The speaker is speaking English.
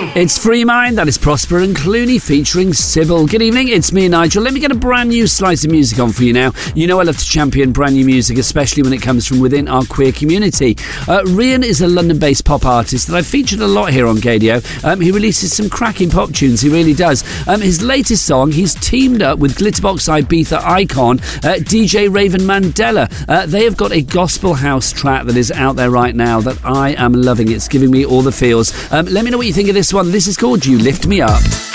It's Free Mind, that is Prosper and Clooney featuring Sybil. Good evening, it's me, Nigel. Let me get a brand new slice of music on for you now. You know I love to champion brand new music, especially when it comes from within our queer community. Rian is a London-based pop artist that I've featured a lot here on Gadio. He releases some cracking pop tunes, he really does. His latest song, he's teamed up with Glitterbox Ibiza icon DJ Raven Mandela. They have got a gospel house track that is out there right now that I am loving. It's giving me all the feels. Let me know what you think of this one. This is called You Lift Me Up.